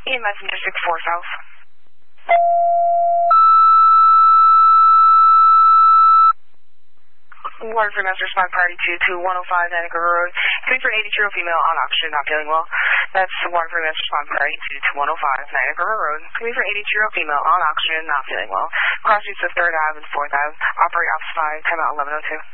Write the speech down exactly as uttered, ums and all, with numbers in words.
Ian Messenger six four South. Waterfree Master Spot Party two to one oh five Niagara Road. Coming for an eighty-two-year-old female on oxygen, not feeling well. That's Waterfree Master Spot Party two to one oh five Niagara Road. Coming for an eighty-two-year-old female on oxygen, not feeling well. Cross streets of third Avenue and fourth Avenue. Operate Office five, timeout eleven oh two.